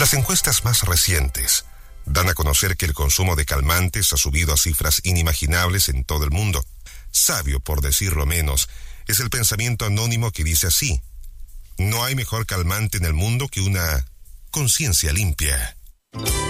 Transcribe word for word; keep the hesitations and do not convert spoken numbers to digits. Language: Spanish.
Las encuestas más recientes dan a conocer que el consumo de calmantes ha subido a cifras inimaginables en todo el mundo. Sabio, por decirlo menos, es el pensamiento anónimo que dice así: no hay mejor calmante en el mundo que una conciencia limpia.